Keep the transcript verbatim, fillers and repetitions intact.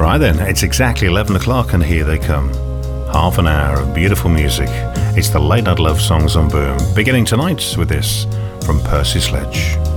Right then, it's exactly eleven o'clock and here they come. Half an hour of beautiful music. It's the Late Night Love Songs on Boom, beginning tonight with this from Percy Sledge.